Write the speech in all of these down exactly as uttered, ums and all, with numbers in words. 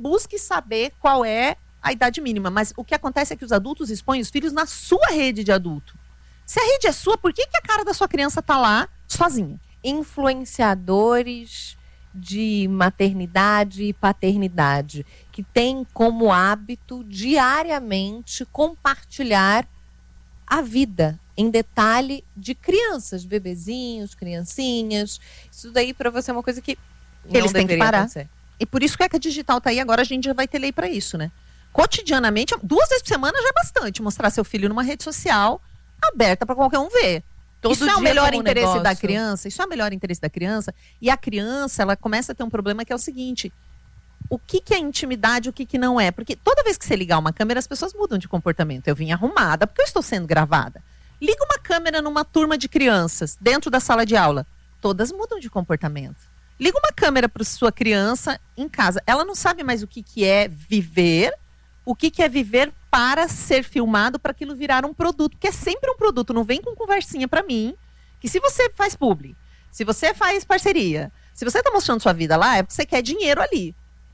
busque saber qual é a idade mínima. Mas o que acontece é que os adultos expõem os filhos na sua rede de adulto. Se a rede é sua, por que, que a cara da sua criança tá lá sozinha? Influenciadores de maternidade e paternidade que têm como hábito diariamente compartilhar a vida em detalhe de crianças, bebezinhos, criancinhas. Isso daí para você é uma coisa que eles têm que parar. Acontecer. E por isso que a digital tá aí agora, a gente já vai ter lei para isso, né? Cotidianamente, duas vezes por semana já é bastante mostrar seu filho numa rede social aberta para qualquer um ver. Todo isso é o dia melhor tem um interesse negócio. da criança, isso é o melhor interesse da criança. E a criança, ela começa a ter um problema que é o seguinte: o que, que é intimidade, o que, que não é? Porque toda vez que você ligar uma câmera, as pessoas mudam de comportamento. Eu vim arrumada porque eu estou sendo gravada. Liga uma câmera numa turma de crianças, dentro da sala de aula. Todas mudam de comportamento. Liga uma câmera para sua criança em casa. Ela não sabe mais o que, que é viver, o que, que é viver para ser filmado, para aquilo virar um produto. Porque é sempre um produto, não vem com conversinha para mim. Que se você faz publi, se você faz parceria, se você está mostrando sua vida lá, é porque você quer dinheiro ali.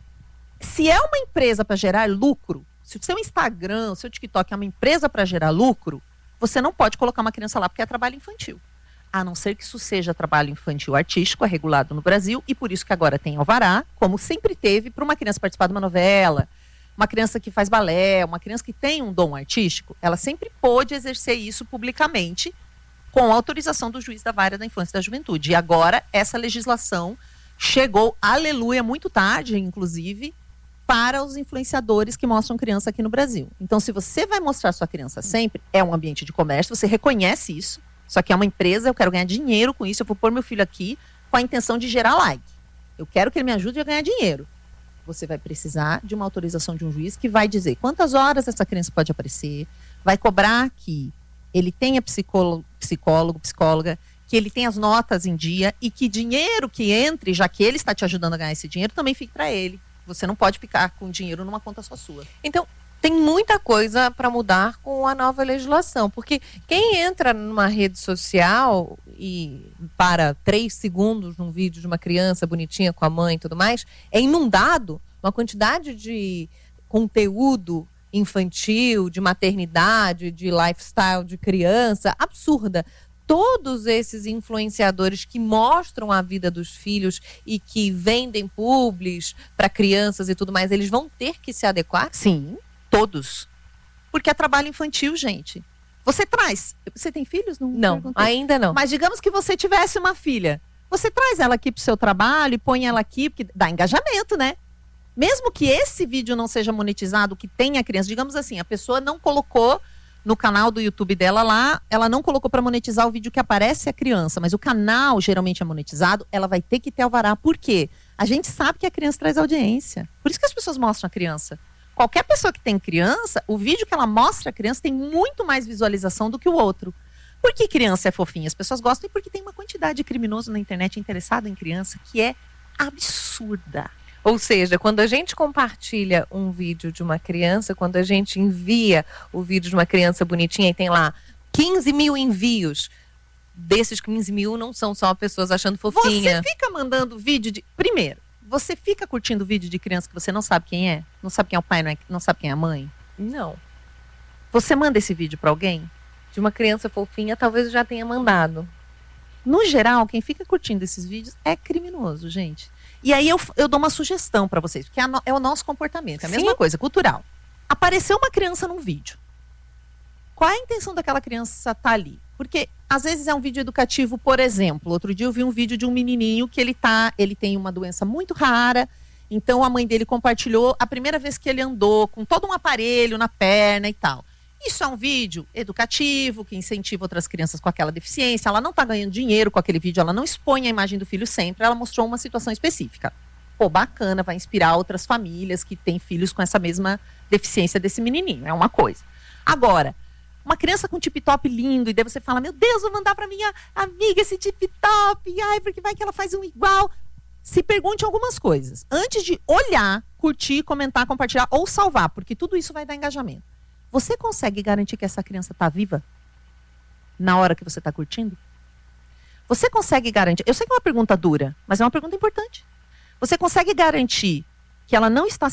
Se é uma empresa para gerar lucro, se o seu Instagram, o seu TikTok é uma empresa para gerar lucro, você não pode colocar uma criança lá porque é trabalho infantil. A não ser que isso seja trabalho infantil artístico, é regulado no Brasil, e por isso que agora tem alvará, como sempre teve, para uma criança participar de uma novela, uma criança que faz balé, uma criança que tem um dom artístico, ela sempre pôde exercer isso publicamente com autorização do juiz da vara da infância e da juventude. E agora essa legislação chegou, aleluia, muito tarde, inclusive, para os influenciadores que mostram criança aqui no Brasil. Então, se você vai mostrar sua criança sempre, é um ambiente de comércio, você reconhece isso, só que é uma empresa, eu quero ganhar dinheiro com isso, eu vou pôr meu filho aqui com a intenção de gerar like. Eu quero que ele me ajude a ganhar dinheiro. Você vai precisar de uma autorização de um juiz que vai dizer quantas horas essa criança pode aparecer, vai cobrar que ele tenha psicólogo, psicólogo, psicóloga, que ele tenha as notas em dia e que dinheiro que entre, já que ele está te ajudando a ganhar esse dinheiro, também fique para ele. Você não pode ficar com dinheiro numa conta só sua. Então, tem muita coisa para mudar com a nova legislação, porque quem entra numa rede social e para três segundos num vídeo de uma criança bonitinha com a mãe e tudo mais, é inundado uma quantidade de conteúdo infantil, de maternidade, de lifestyle de criança, absurda. Todos esses influenciadores que mostram a vida dos filhos e que vendem publis para crianças e tudo mais, eles vão ter que se adequar? Sim, todos. Porque é trabalho infantil, gente. Você traz... Você tem filhos? Não, não ainda não. Mas digamos que você tivesse uma filha. Você traz ela aqui pro seu trabalho e põe ela aqui, porque dá engajamento, né? Mesmo que esse vídeo não seja monetizado, que tenha criança, digamos assim, a pessoa não colocou no canal do YouTube dela lá, ela não colocou para monetizar o vídeo que aparece a criança, mas o canal geralmente é monetizado, ela vai ter que ter alvará. Por quê? A gente sabe que a criança traz audiência. Por isso que as pessoas mostram a criança. Qualquer pessoa que tem criança, o vídeo que ela mostra a criança tem muito mais visualização do que o outro. Por que criança é fofinha? As pessoas gostam e porque tem uma quantidade de criminoso na internet interessado em criança que é absurda. Ou seja, quando a gente compartilha um vídeo de uma criança, quando a gente envia o vídeo de uma criança bonitinha e tem lá quinze mil envios, desses quinze mil não são só pessoas achando fofinha. Você fica mandando vídeo de... Primeiro, você fica curtindo vídeo de criança que você não sabe quem é? Não sabe quem é o pai, não, é... não sabe quem é a mãe? Não. Você manda esse vídeo para alguém? De uma criança fofinha, talvez eu já tenha mandado. No geral, quem fica curtindo esses vídeos é criminoso, gente. E aí eu, eu dou uma sugestão para vocês, porque é, no, é o nosso comportamento, é a mesma Sim. coisa, cultural. Apareceu uma criança num vídeo. Qual é a intenção daquela criança estar ali? Porque às vezes é um vídeo educativo, por exemplo. Outro dia eu vi um vídeo de um menininho que ele, tá, ele tem uma doença muito rara, então a mãe dele compartilhou a primeira vez que ele andou com todo um aparelho na perna e tal. Isso é um vídeo educativo, que incentiva outras crianças com aquela deficiência. Ela não está ganhando dinheiro com aquele vídeo, ela não expõe a imagem do filho sempre, ela mostrou uma situação específica. Pô, bacana, vai inspirar outras famílias que têm filhos com essa mesma deficiência desse menininho, é uma coisa. Agora, uma criança com tip-top lindo, e daí você fala, meu Deus, vou mandar para minha amiga esse tip-top, ai, porque vai que ela faz um igual. Se pergunte algumas coisas, antes de olhar, curtir, comentar, compartilhar ou salvar, porque tudo isso vai dar engajamento. Você consegue garantir que essa criança está viva na hora que você está curtindo? Você consegue garantir... Eu sei que é uma pergunta dura, mas é uma pergunta importante. Você consegue garantir que ela não está